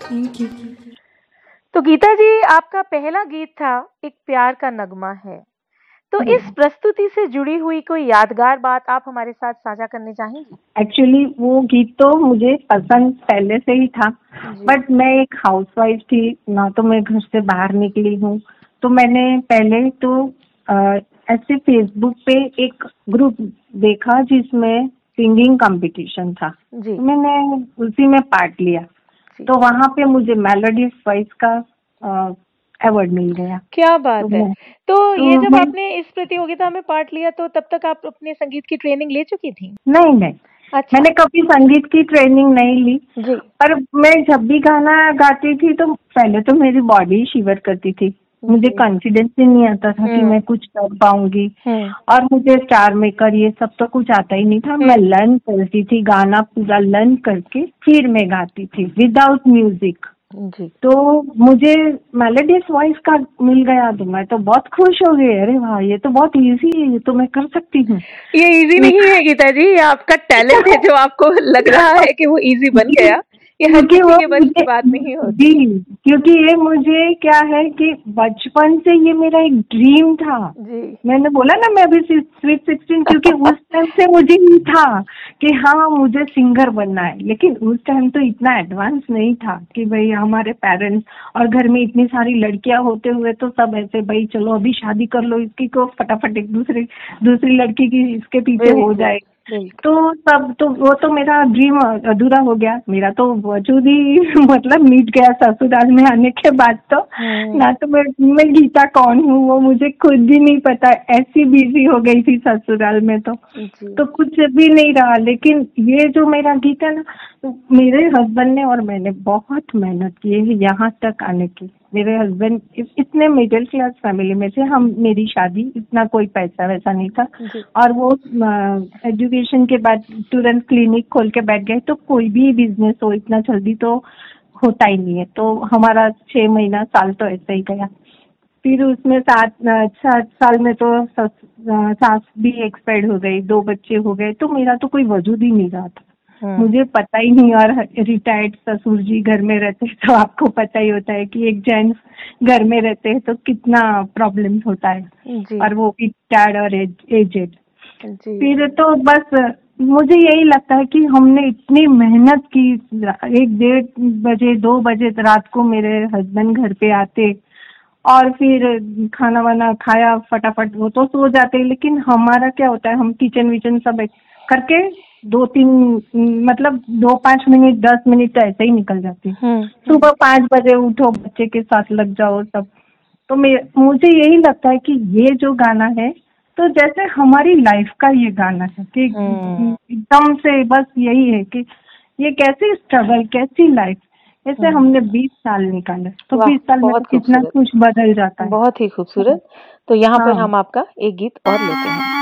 Thank you. तो गीता जी, आपका पहला गीत था एक प्यार का नगमा है। तो इस प्रस्तुति से जुड़ी हुई कोई यादगार बात आप हमारे साथ साझा करने चाहेंगी? एक्चुअली वो गीत तो मुझे पसंद पहले से ही था, जी। बट मैं एक हाउसवाइफ थी ना, तो मैं घर से बाहर निकली हूँ। तो मैंने पहले तो ऐसे फेसबुक पे एक ग्रुप देखा जिसमें सिंगिंग कंपटीशन था। जी। तो मैंने उसी में पार्ट लिया। जी। तो वहाँ पे मुझे मेलोडियस वॉइस का अवार्ड मिल गया। क्या बात है। तो ये जब मैं आपने इस प्रतियोगिता में पार्ट लिया तो तब तक आप अपने संगीत की ट्रेनिंग ले चुकी थी? नहीं, अच्छा। मैंने कभी संगीत की ट्रेनिंग नहीं ली। जी। पर मैं जब भी गाना गाती थी तो पहले तो मेरी बॉडी शिवर करती थी। मुझे कॉन्फिडेंस ही नहीं आता था कि मैं कुछ कर पाऊंगी। और मुझे स्टार मेकर ये सब तो कुछ आता ही नहीं था। मैं लर्न करती थी, गाना पूरा लर्न करके फिर मैं गाती थी विदाउट म्यूजिक। जी। तो मुझे मेलोडियस वॉइस का मिल गया तो मैं तो बहुत खुश हो गई। अरे वाह, ये तो बहुत इजी है, ये तो मैं कर सकती हूँ। ये इजी नहीं है गीता जी, ये आपका टैलेंट है जो आपको लग रहा है कि वो इजी बन गया। ये हर किसी के बस की बात नहीं होती। जी, क्योंकि ये मुझे क्या है कि बचपन से ये मेरा एक ड्रीम था। जी। मैंने बोला ना मैं अभी स्वीट 16, क्योंकि उस टाइम से मुझे ही था कि हाँ मुझे सिंगर बनना है। लेकिन उस टाइम तो इतना एडवांस नहीं था कि भाई हमारे पेरेंट्स और घर में इतनी सारी लड़कियां होते हुए तो सब ऐसे भाई चलो अभी शादी कर लो इसकी को फटाफट एक दूसरी लड़की की इसके पीछे हो जाए। तो तब तो वो तो मेरा ड्रीम अधूरा हो गया। मेरा तो वजूद ही मतलब मिट गया ससुराल में आने के बाद। तो ना तो मैं गीता कौन हूँ वो मुझे खुद भी नहीं पता। ऐसी बिजी हो गई थी ससुराल में तो कुछ भी नहीं रहा। लेकिन ये जो मेरा गीत है ना, मेरे हस्बैंड ने और मैंने बहुत मेहनत की है यहाँ तक आने की। मेरे हस्बैंड इतने मिडिल क्लास फैमिली में थे हम। मेरी शादी इतना कोई पैसा वैसा नहीं था। और वो एजुकेशन के बाद तुरंत क्लिनिक खोल के बैठ गए। तो कोई भी बिजनेस हो इतना जल्दी तो होता ही नहीं है। तो हमारा 6 महीना साल तो ऐसे ही गया। फिर उसमें 7 साल में तो सास भी एक्सपायर्ड हो गई, 2 बच्चे हो गए। तो मेरा तो कोई वजूद ही नहीं रहा था। मुझे पता ही नहीं। और रिटायर्ड ससुर जी घर में रहते तो आपको पता ही होता है कि एक जेंट्स घर में रहते हैं तो कितना प्रॉब्लम होता है। और वो भी रिटायर्ड और एजेड। फिर तो बस मुझे यही लगता है कि हमने इतनी मेहनत की। 1-1:30 बजे 2 बजे रात को मेरे हस्बैंड घर पे आते और फिर खाना वाना खाया फटाफट वो तो सो जाते। लेकिन हमारा क्या होता है, हम किचन विचन सब करके 2-3 मतलब 2-5 मिनट 10 मिनट तो ऐसे ही निकल जाते। सुबह 5 बजे उठो, बच्चे के साथ लग जाओ सब। तो मुझे यही लगता है कि ये जो गाना है तो जैसे हमारी लाइफ का ये गाना है कि एकदम से बस यही है कि ये कैसी स्ट्रगल कैसी लाइफ। ऐसे हमने 20 साल निकाले तो 20 साल में कितना कुछ बदल जाता है। बहुत ही खूबसूरत। तो यहाँ पर हम आपका एक गीत और लेते हैं।